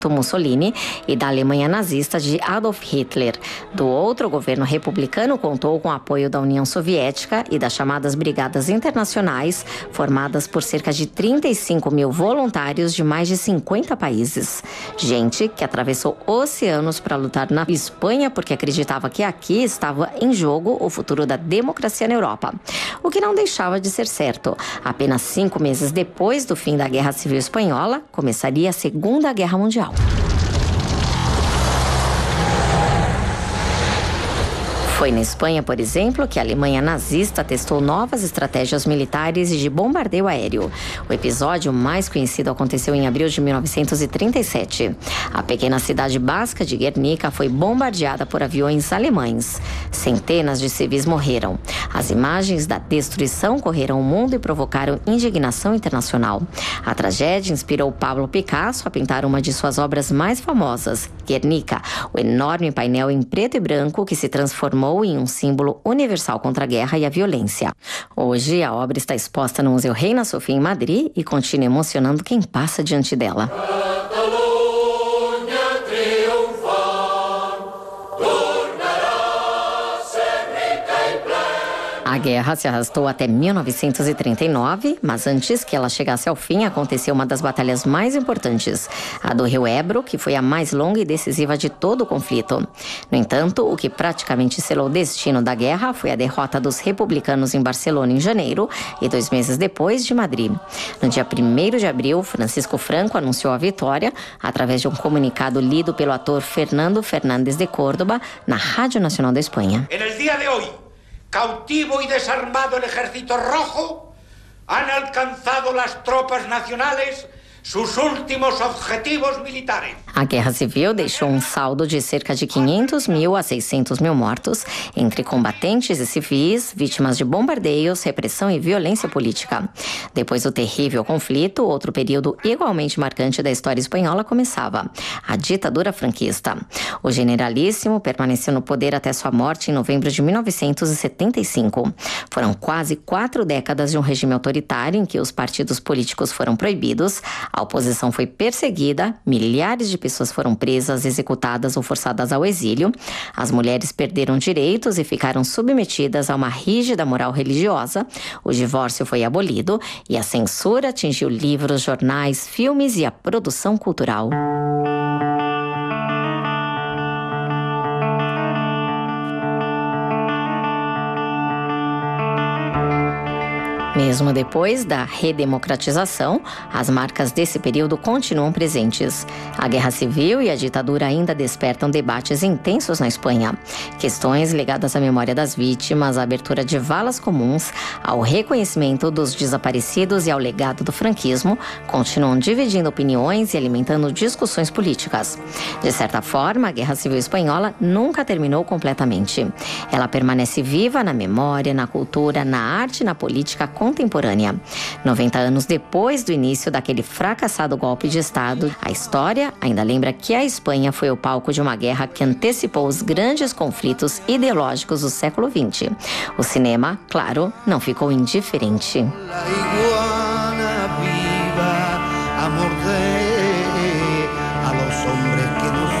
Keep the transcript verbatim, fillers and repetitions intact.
Mussolini e da Alemanha nazista de Adolf Hitler. Do outro, o governo republicano contou com o apoio da União Soviética e das chamadas Brigadas Internacionais, formadas por cerca de trinta e cinco mil voluntários de mais de cinquenta países. Gente que atravessou oceanos para lutar na Espanha porque acreditava que aqui estava em jogo o futuro da democracia na Europa. O que não deixava de ser certo. Apenas cinco meses depois do fim da Guerra Civil Espanhola, começaria a Segunda Guerra Mundial. Foi na Espanha, por exemplo, que a Alemanha nazista testou novas estratégias militares e de bombardeio aéreo. O episódio mais conhecido aconteceu em abril de mil novecentos e trinta e sete. A pequena cidade basca de Guernica foi bombardeada por aviões alemães. Centenas de civis morreram. As imagens da destruição correram o mundo e provocaram indignação internacional. A tragédia inspirou Pablo Picasso a pintar uma de suas obras mais famosas, Guernica, o enorme painel em preto e branco que se transformou em um símbolo universal contra a guerra e a violência. Hoje, a obra está exposta no Museu Reina Sofia em Madrid e continua emocionando quem passa diante dela. A guerra se arrastou até mil novecentos e trinta e nove, mas antes que ela chegasse ao fim, aconteceu uma das batalhas mais importantes, a do Rio Ebro, que foi a mais longa e decisiva de todo o conflito. No entanto, o que praticamente selou o destino da guerra foi a derrota dos republicanos em Barcelona em janeiro e dois meses depois de Madrid. No dia primeiro de abril, Francisco Franco anunciou a vitória através de um comunicado lido pelo ator Fernando Fernández de Córdoba na Rádio Nacional da Espanha. En el día de hoy, cautivo y desarmado el Ejército Rojo, han alcanzado las tropas nacionales sus últimos objetivos militares. A Guerra Civil deixou um saldo de cerca de quinhentos mil a seiscentos mil mortos, entre combatentes e civis, vítimas de bombardeios, repressão e violência política. Depois do terrível conflito, outro período igualmente marcante da história espanhola começava, a ditadura franquista. O generalíssimo permaneceu no poder até sua morte em novembro de mil novecentos e setenta e cinco. Foram quase quatro décadas de um regime autoritário em que os partidos políticos foram proibidos, a oposição foi perseguida, milhares de pessoas foram presas, executadas ou forçadas ao exílio, as mulheres perderam direitos e ficaram submetidas a uma rígida moral religiosa, o divórcio foi abolido e a censura atingiu livros, jornais, filmes e a produção cultural. Mesmo depois da redemocratização, as marcas desse período continuam presentes. A Guerra Civil e a ditadura ainda despertam debates intensos na Espanha. Questões ligadas à memória das vítimas, à abertura de valas comuns, ao reconhecimento dos desaparecidos e ao legado do franquismo continuam dividindo opiniões e alimentando discussões políticas. De certa forma, a Guerra Civil Espanhola nunca terminou completamente. Ela permanece viva na memória, na cultura, na arte e na política contemporânea. noventa anos depois do início daquele fracassado golpe de Estado, a história ainda lembra que a Espanha foi o palco de uma guerra que antecipou os grandes conflitos ideológicos do século vinte. O cinema, claro, não ficou indiferente.